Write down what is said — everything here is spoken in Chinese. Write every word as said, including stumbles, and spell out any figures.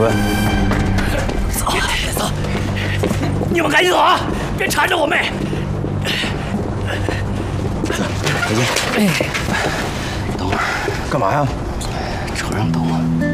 主任。 走，走！你们赶紧走啊！别缠着我妹。 再见。哎，等会儿干嘛呀？ 车上等我。